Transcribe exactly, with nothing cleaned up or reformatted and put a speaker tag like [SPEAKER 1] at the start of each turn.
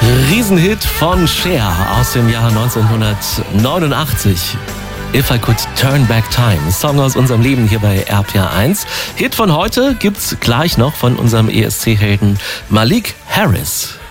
[SPEAKER 1] Riesenhit von Cher aus dem Jahr neunzehnhundertneunundachtzig. If I Could Turn Back Time, Song aus unserem Leben hier bei R P R eins. Hit von heute gibt's gleich noch von unserem E S C-Helden Malik Harris.